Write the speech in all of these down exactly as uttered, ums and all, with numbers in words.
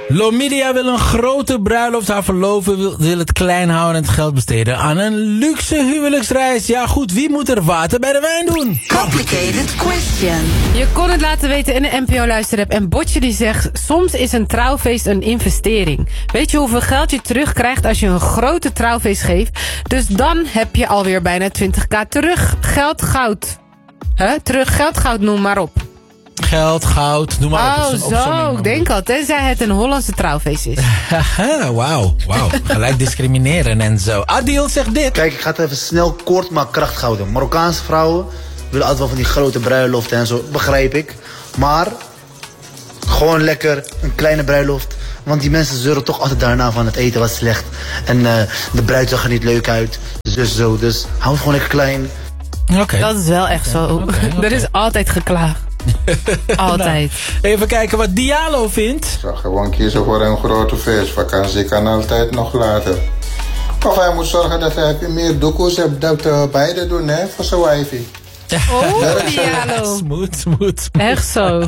Lomidia wil een grote bruiloft. Haar verloofde wil, wil het klein houden en het geld besteden aan een luxe huwelijksreis. Ja goed, wie moet er water bij de wijn doen? Complicated question. Je kon het laten weten in de N P O-luisterapp. En Botje die zegt, soms is een trouwfeest een investering. Weet je hoeveel geld je terugkrijgt als je een grote trouwfeest geeft? Dus dan heb je alweer bijna twintig k terug. Geld, goud. Huh? Terug, geld, goud, noem maar op. Geld, goud, noem maar op. Oh, Het is een zo, opsomming. ik denk al. Tenzij het een Hollandse trouwfeest is. Wauw, wauw. Gelijk discrimineren en zo. Adil zegt dit. Kijk, ik ga het even snel, kort, maar krachtig houden. Marokkaanse vrouwen willen altijd wel van die grote bruiloften en zo, begrijp ik. Maar gewoon lekker een kleine bruiloft. Want die mensen zeuren toch altijd daarna van het eten was slecht. En uh, de bruid zag er niet leuk uit. Dus zo, dus hou het gewoon lekker klein. Oké. Okay. Dat is wel echt zo. Okay, okay. Er is altijd geklaagd. Altijd. Nou, even kijken wat Diallo vindt. Zag gewoon kiezen voor een grote feest. Vakantie kan altijd nog later. Of hij moet zorgen dat hij meer doekoes hebt. Dat uh, beide doen, hè, voor zijn wijfie. Oh, Diallo. Smooth, smooth. Echt zo.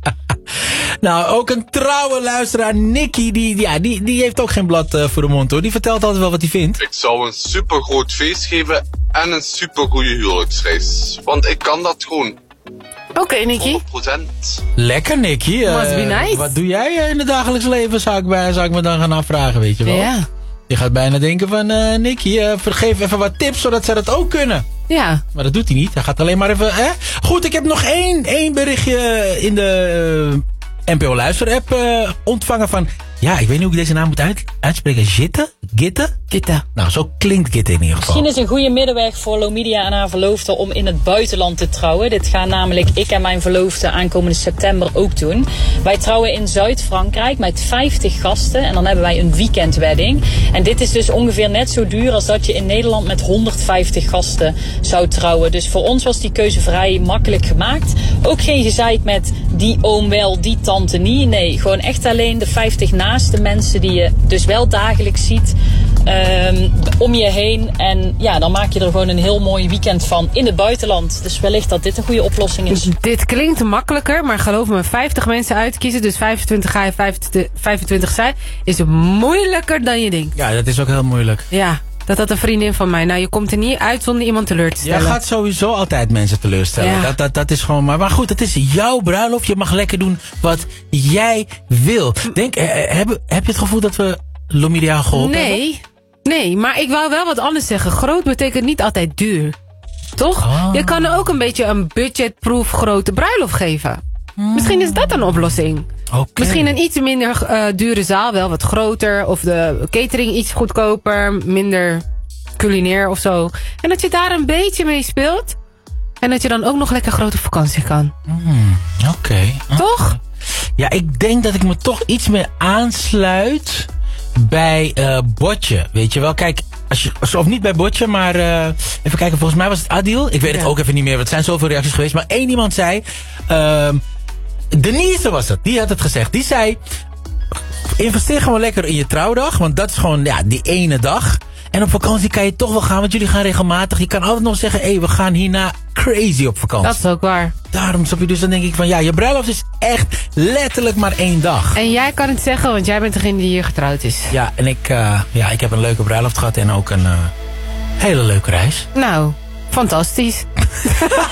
Nou, ook een trouwe luisteraar, Nicky, die, ja, die, die heeft ook geen blad uh, voor de mond, hoor. Die vertelt altijd wel wat hij vindt. Ik zou een super groot feest geven en een super goede huwelijksreis. Want ik kan dat gewoon. Oké, okay, Nicky. honderd procent. Lekker, Nicky. Uh, Must be nice. Wat doe jij in het dagelijks leven, zou ik, bij, zou ik me dan gaan afvragen, weet je wel? Ja. Je gaat bijna denken van, uh, Nicky, uh, vergeef even wat tips, zodat zij dat ook kunnen. Ja. Maar dat doet hij niet. Hij gaat alleen maar even, hè? Goed, ik heb nog één, één berichtje in de uh, N P O-luisterapp uh, ontvangen van... Ja, ik weet niet hoe ik deze naam moet uit, uitspreken. Gitte? Gitte? Gitte. Nou, zo klinkt Gitte in ieder geval. Misschien is een goede middenweg voor Lomidia en haar verloofde om in het buitenland te trouwen. Dit gaan namelijk ik en mijn verloofde aankomende september ook doen. Wij trouwen in Zuid-Frankrijk met vijftig gasten en dan hebben wij een weekendwedding. En dit is dus ongeveer net zo duur als dat je in Nederland met honderdvijftig gasten zou trouwen. Dus voor ons was die keuze vrij makkelijk gemaakt. Ook geen gezeik met die oom wel, die tante niet. Nee, gewoon echt alleen de vijftig naast de mensen die je dus wel dagelijks ziet um, om je heen. En ja, dan maak je er gewoon een heel mooi weekend van in het buitenland. Dus wellicht dat dit een goede oplossing is. Dit klinkt makkelijker, maar geloof me, vijftig mensen uitkiezen, dus vijfentwintig ga je, vijfentwintig zij, is moeilijker dan je denkt. Ja, dat is ook heel moeilijk. Ja. Dat had een vriendin van mij. Nou, je komt er niet uit zonder iemand teleur te stellen. Jij gaat sowieso altijd mensen teleurstellen. Ja. Dat, dat, dat is gewoon maar. Maar goed, het is jouw bruiloft. Je mag lekker doen wat jij wil. Denk, eh, heb, heb je het gevoel dat we Lomidia geholpen nee, hebben? Nee, maar ik wou wel wat anders zeggen. Groot betekent niet altijd duur. Toch? Oh. Je kan er ook een beetje een budgetproof grote bruiloft geven. Hmm. Misschien is dat een oplossing. Okay. Misschien een iets minder uh, dure zaal, wel wat groter. Of de catering iets goedkoper, minder culinair of zo. En dat je daar een beetje mee speelt. En dat je dan ook nog lekker grote vakantie kan. Mm, Oké. Okay, toch? Okay. Ja, ik denk dat ik me toch iets meer aansluit bij uh, Botje. Weet je wel, kijk, als je, of niet bij Botje, maar uh, even kijken, volgens mij was het Adil. Ik weet het ja. ook even niet meer, want er zijn zoveel reacties geweest. Maar één iemand zei... Uh, Denise was het, die had het gezegd. Die zei, investeer gewoon lekker in je trouwdag. Want dat is gewoon ja, die ene dag. En op vakantie kan je toch wel gaan, want jullie gaan regelmatig. Je kan altijd nog zeggen, hé, hey, we gaan hierna crazy op vakantie. Dat is ook waar. Daarom snap je dus, dan denk ik van, ja, je bruiloft is echt letterlijk maar één dag. En jij kan het zeggen, want jij bent degene die hier getrouwd is. Ja, en ik, uh, ja, ik heb een leuke bruiloft gehad en ook een uh, hele leuke reis. Nou, fantastisch.